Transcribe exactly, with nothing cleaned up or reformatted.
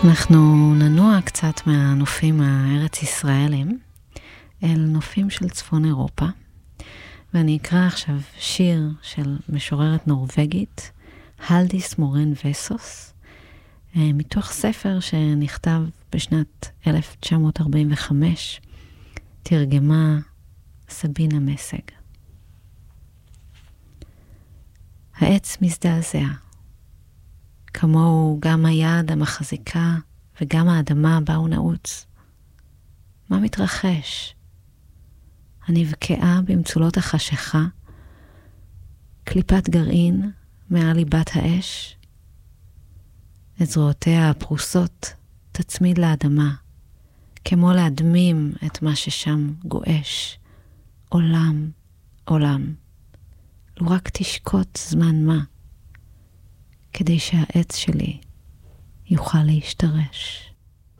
אנחנו ננוע קצת מהנופים הארץ ישראלים אל נופים של צפון אירופה, ואני אקרא עכשיו שיר של משוררת נורווגית, הלדיס מורן וסוס, מתוך ספר שנכתב בשנת אלף תשע מאות ארבעים וחמש, תרגמה סבינה מסג. העץ מזדעזע, כמוהו גם היד המחזיקה וגם האדמה בה הוא נעוץ. מה מתרחש? הנבקעה במצולות החשיכה, קליפת גרעין מעל ליבת האש. את זרועותיה הפרוסות תצמיד לאדמה, כמו להדמים את מה ששם גואש. עולם, עולם. לו רק תשקוט זמן מה, כדי שהעץ שלי יוכל להשתרש.